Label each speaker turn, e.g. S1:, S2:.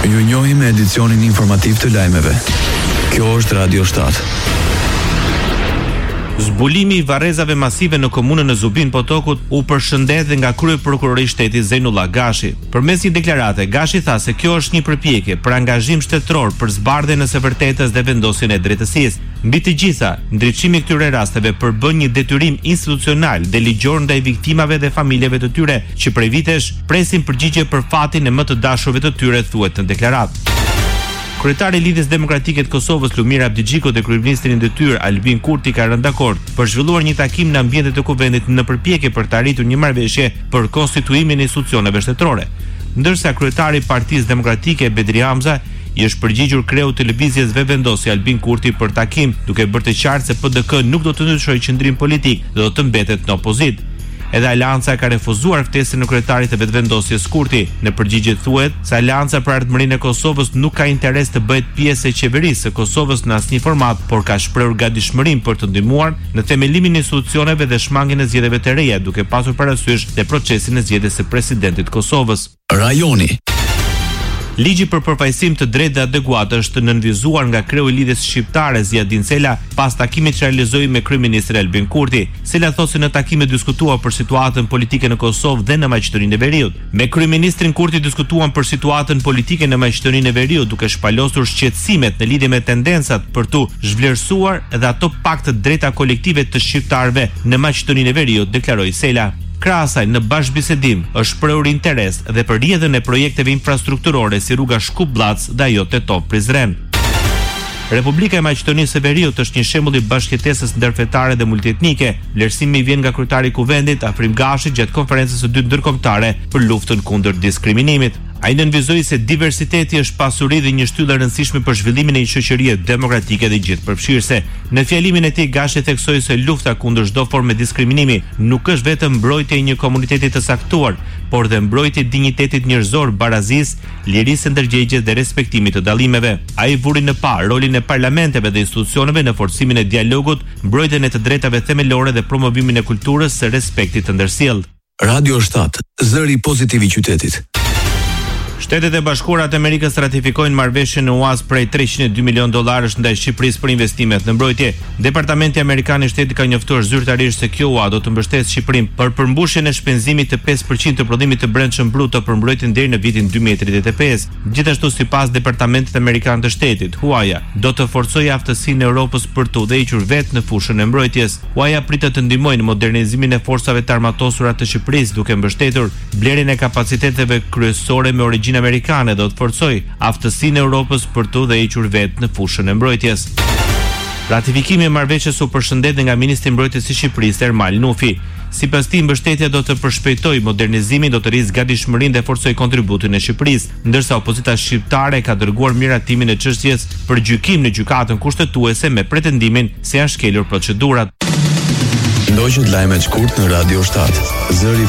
S1: Ju njohim me edicionin informativ të lajmeve. Kjo është Radio 7.
S2: Zbulimi i varrezave masive në komunën e Zubin Potokut u përshëndet nga kryeprokurori i shtetit Zejnullah Gashi. Përmes një deklarate, Gashi tha se kjo është një përpjekje për angazhim shtetëror për zbardhjen e së vërtetës dhe vendosjen e drejtësisë. Mbi të gjitha, ndriçimi i këtyre rasteve përbën një detyrim institucional dhe ligjor ndaj viktimave dhe familjeve të tyre që prej vitesh presin përgjigje për fatin e më të dashurve të tyre, thuhet në deklaratë. Kryetari i Lidhjes Demokratike të Kosovës Lumir Abdigjiko dhe kryeministri i detyrë Albin Kurti ka rënë dakord për zhvilluar një takim në ambientet të kuvendit në përpjekje për të arritur një marrëveshje për konstituimin e institucioneve shtetërore. Ndërsa kryetari i Partisë Demokratike Bedri Hamza i është përgjigjur kreut të lëvizjes Vevendosi Albin Kurti për takim, duke bërë të qartë se PDK nuk do të ndryshojë qendrim politik dhe do të mbetet në opozitë. Edhe Aleanca ka refuzuar ftesën e kryetarit të vetëvendosjes Kurti. Në përgjigje thuhet se Aleanca për ardhmërinë e Kosovës nuk ka interes të bëhet pjesë e qeverisë së Kosovës në asnjë format, por ka shprehur gatishmërinë për të ndihmuar në themelimin e institucioneve dhe shmangjen e zgjedhjeve të reja, duke pasur parasysh dhe procesin e zgjedhjes së presidentit të Kosovës.
S1: Rajoni.
S2: Ligji për përfaqësim të drejtë dhe adekuat është nënvizuar nga kreu i Lidhjes Shqiptare Ziadin Sela pas takimit që realizoi me kryeministrin Albin Kurti. Sela thotë se në takimin diskutuar për situatën politike në Kosovë dhe në Maqedoninë e Veriut. Me kryeministrin Kurti diskutuan për situatën politike në Maqedoninë e Veriut, duke shpalosur shqetësimet në lidhje me tendencat për tu zhvlerësuar edhe ato pak të drejta kolektive të shqiptarëve në Maqedoninë e Veriut, deklaroi Sela. Krahasaj në bashkëbisedim është shprehur interes dhe për rrjedhën e projekteve infrastrukturore si rruga Shkup-Blac dhe ajo Tetov-Prizren. Republika e Maqedonisë së Veriut është një shembull i bashkëjetesës ndërfetare dhe multietnike. Vlerësimi vjen nga kryetari i Kuvendit Afrim Gashi gjatë konferencës së dytë ndërkombëtare për luftën kundër diskriminimit. Ai nënvizoi se diversiteti është pasuri dhe një shtyllë e rëndësishme për zhvillimin e një shoqërie demokratike dhe gjithëpërfshirëse. Në fjalimin e tij Gashi theksoi se lufta kundër çdo forme diskriminimi nuk është vetëm mbrojtja e një komuniteti të saktuar, por dhe mbrojtja e dinjitetit njerëzor, barazisë, lirisë ndërgjegjes dhe respektimit të dallimeve. Ai vuri në pa rolin e parlamenteve dhe institucioneve në forcimin e dialogut, mbrojtjen e të drejtave themelore dhe promovimin e kulturës së respektit të ndërsjellë.
S1: Radio 7, zëri pozitiv i qytetit.
S2: Shtetet e Bashkuara të Amerikës ratifikojnë marrëveshjen në UAS prej $302 milion ndaj Shqipërisë për investimet në mbrojtje. Departamenti Amerikan i Shtetit ka njoftuar zyrtarisht se kjo UA do të mbështesë Shqipërinë për përmbushjen e shpenzimit të 5% të prodhimit të brendshëm brut të përmbrojtjen deri në vitin 2035. Gjithashtu, sipas Departamentit Amerikan të Shtetit, huaja do të forcojë aftësinë e Europës për të udhëhequr vetë në fushën e mbrojtjes. Huaja pritet të ndihmojë në modernizimin e forcave të armatosura të Shqipërisë, duke mbështetur blerjen e kapaciteteve kryesore me origjinë amerikane, do të forcojë aftësinë e Europës për të udhëhequr vetë në fushën e mbrojtjes. Ratifikimi i marrëveshjes u përshëndet nga ministri i mbrojtjes i Shqipërisë Ermal Nufi. Sipas tij, mbështetja do të përshpejtojë modernizimin, do të rrisë gatishmërinë dhe forcojë kontributin e Shqipërisë, ndërsa opozita shqiptare ka dërguar miratimin e çështjes për gjykim në gjykatën kushtetuese me pretendimin se janë shkelur procedurat.
S1: Ndoqët lajmet shkurt në Radio 7. Zëri